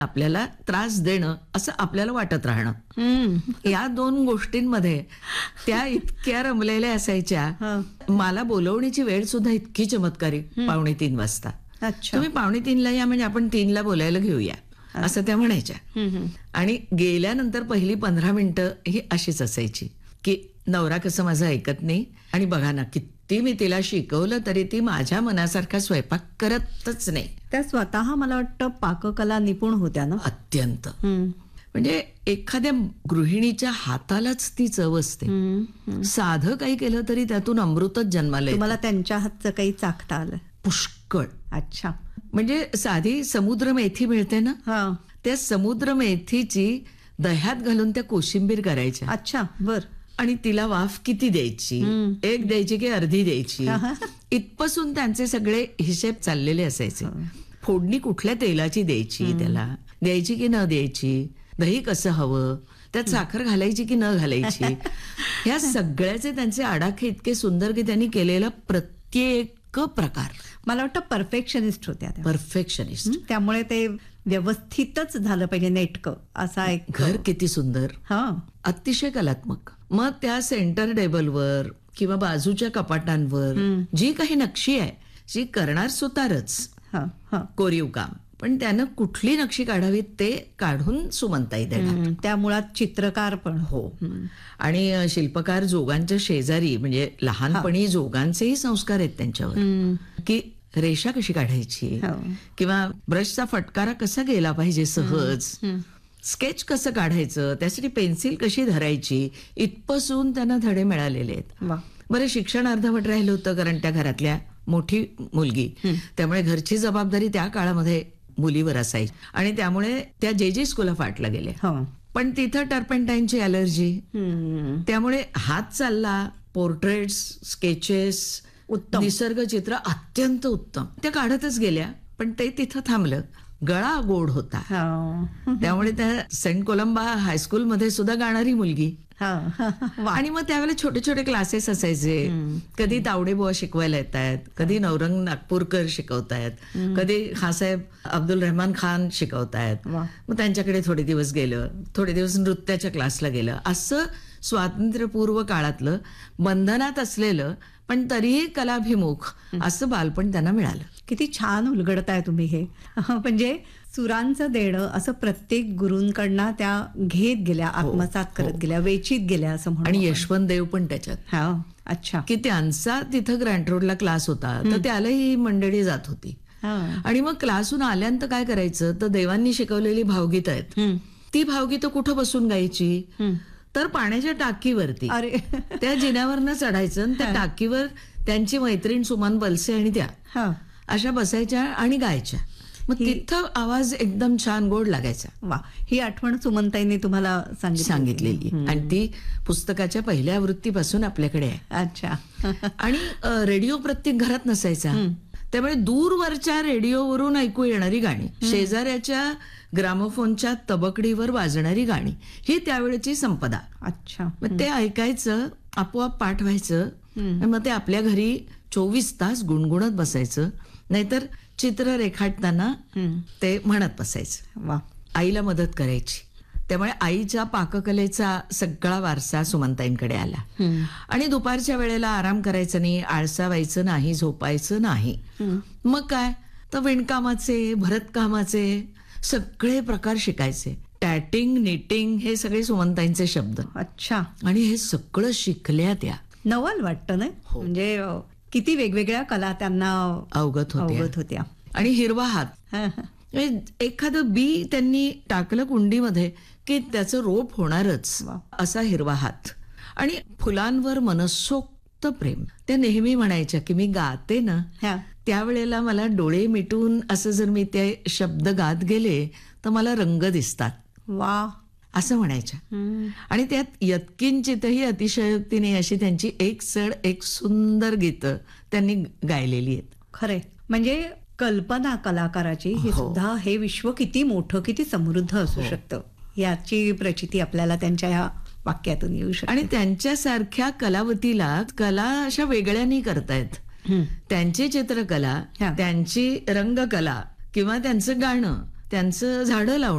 आपल्याला त्रास देणं असं आपल्याला वाटत राहणं. या दोन गोष्टींमध्ये त्या इतक्या रमलेल्या असायच्या. मला बोलवण्याची वेळ सुद्धा इतकी चमत्कारी, 2:45 वाजता. तुम्ही 2:45ला या म्हणजे आपण 3ला बोलायला घेऊया असं त्या म्हणायच्या. आणि गेल्यानंतर पहिली 15 मिनिटं ही अशीच असायची की नवरा कसं माझं ऐकत नाही, आणि बघा ना किती मी तिला शिकवलं तरी ती माझ्या मनासारखा स्वयंपाक करतच नाही. त्या स्वतः मला वाटतं पाककला निपुण होत्या ना, अत्यंत. म्हणजे एखाद्या गृहिणीच्या हातालाच ती चव असते. साधं काही केलं तरी त्यातून अमृतच जन्माला येतं. तुम्हाला त्यांच्या हातचं काही चाखता आलं? पुष्कळ. अच्छा. म्हणजे साधी समुद्र मेथी मिळते ना, त्या समुद्र मेथीची दह्यात घालून त्या कोशिंबीर करायच्या. अच्छा, बर. आणि तिला वाफ किती द्यायची, एक द्यायची की अर्धी द्यायची, इथपासून त्यांचे सगळे हिशेब चाललेले असायचे. फोडणी कुठल्या तेलाची द्यायची, त्याला द्यायची की न द्यायची, दही कसं हवं, त्यात साखर घालायची की न घालायची, ह्या सगळ्याचे त्यांचे आडाखे इतके सुंदर की त्यांनी केलेला प्रत्येक प्रकार. मला वाटतं परफेक्शनिस्ट होत्या त्या. परफेक्शनिस्ट. त्यामुळे ते व्यवस्थितच झालं पाहिजे, नेटकं. असा एक घर किती सुंदर, अतिशय कलात्मक. मग त्या सेंटर टेबलवर किंवा बाजूच्या कपाटांवर जी काही नक्षी आहे, जी करणार सुतारच, कोरीव काम, पण त्यानं कुठली नक्षी काढावी ते काढून सुमनताई देणार. त्या मुळात चित्रकार पण. हो. आणि शिल्पकार जोगांच्या शेजारी, म्हणजे लहानपणी जोगांचेही संस्कार आहेत त्यांच्यावर, की रेषा कशी काढायची किंवा ब्रशचा फटकारा कसा गेला पाहिजे सहज, स्केच कसं काढायचं, त्यासाठी पेन्सिल कशी धरायची, इथपासून त्यांना धडे मिळालेले आहेत. बरं, शिक्षण अर्धवट राहिलं होतं कारण त्या घरातल्या मोठी मुलगी, त्यामुळे घरची जबाबदारी त्या काळामध्ये मुलीवर असायची, आणि त्यामुळे त्या जे स्कूलला फाटला गेल्या. पण तिथं टर्पेंटाईनची अलर्जी, त्यामुळे हात चालला, पोर्ट्रेट्स, स्केचेस, निसर्ग चित्र अत्यंत उत्तम त्या काढतच गेल्या. पण ते तिथं थांबलं. गळा गोड होता, त्यामुळे त्या सेंट कोलंबा हायस्कूलमध्ये सुद्धा गाणारी मुलगी. आणि मग त्यावेळेला छोटे छोटे क्लासेस असायचे. कधी तावडे बुवा शिकवायला येत आहेत, कधी नवरंग नागपूरकर शिकवतायत, कधी खासाहेब अब्दुल रहमान खान शिकवतायत. मग त्यांच्याकडे थोडे दिवस गेलं, थोडे दिवस नृत्याच्या क्लासला गेलं. असं स्वातंत्र्यपूर्व काळातलं बंधनात असलेलं पण तरीही कलाभिमुख असं बालपण त्यांना मिळालं. किती छान उलगडताय तुम्ही हे. म्हणजे सुरांचं देणं असं प्रत्येक गुरूंकडनं त्या घेत गेल्या, आत्मसात करत गेल्या, वेचीत गेल्या असं म्हणून. आणि यशवंत देव पण त्याच्यात. अच्छा. की त्यांचा तिथं ग्रँट रोडला क्लास होता, तर त्याला ही मंडळी जात होती. आणि मग क्लासहून आल्यानंतर काय करायचं, तर देवांनी शिकवलेली भावगीत आहेत, ती भावगीतं कुठं बसून गायची, तर पाण्याच्या टाकीवरती. अरे, त्या जिन्यावरनं चढायचं, त्या टाकीवर त्यांची मैत्रीण सुमन बलसे आणि त्या अशा बसायच्या आणि गायच्या. मग तिथं आवाज एकदम छान गोड लागायचा. वा, ही आठवण सुमनताईंनी तुम्हाला सांगितलेली, आणि ती पुस्तकाच्या पहिल्या आवृत्तीपासून आपल्याकडे आहे. अच्छा. आणि रेडिओ प्रत्येक घरात नसायचा, त्यामुळे दूरवरच्या रेडिओवरून ऐकू येणारी गाणी, शेजाऱ्याच्या ग्रामोफोनच्या तबकडीवर वाजणारी गाणी, ही त्यावेळेची संपदा. अच्छा. मग ते ऐकायचं, आपोआप पाठ व्हायचं, मग ते आपल्या घरी 24 तास गुणगुणत बसायचं, नाहीतर चित्र रेखाटताना ते म्हणत बसायचं. वा. आईला मदत करायची, त्यामुळे आईच्या पाककलेचा सगळा वारसा सुमनताईंकडे आला. आणि दुपारच्या वेळेला आराम करायचा नाही, आळसावायचं नाही, झोपायचं नाही. मग काय, तर विणकामाचे, भरतकामाचे सगळे प्रकार शिकायचे. टॅटिंग, निटिंग हे सगळे सुमनताईंचे शब्द. अच्छा. आणि हे सगळं शिकल्या त्या. नवल वाटतं ना, म्हणजे किती वेगवेगळ्या कला त्यांना अवगत होत्या. आणि हिरवा हात, एखादं बी त्यांनी टाकलं कुंडीमध्ये की त्याचं रोप होणारच, असा हिरवा हात. आणि फुलांवर मनसोक्त प्रेम. त्या नेहमी म्हणायच्या की मी गाते ना, त्यावेळेला मला डोळे मिटून असं जर मी ते शब्द गात गेले तर मला रंग दिसतात. वा, असं म्हणायच्या. आणि त्यात यत्किंचितही अतिशयोक्तीने अशी त्यांची एक सड एक सुंदर गीतं त्यांनी गायलेली आहेत. खरे, म्हणजे कल्पना कलाकाराची ही सुद्धा, हे विश्व किती मोठं, किती समृद्ध असू शकतं, याची प्रचिती आपल्याला त्यांच्या ह्या वाक्यातून येऊ शकते. आणि त्यांच्यासारख्या कलावतीला कला अशा वेगळ्यानी करतायत. त्यांची चित्रकला, त्यांची रंगकला किंवा त्यांचं गाणं, त्यांचं झाडं लावणं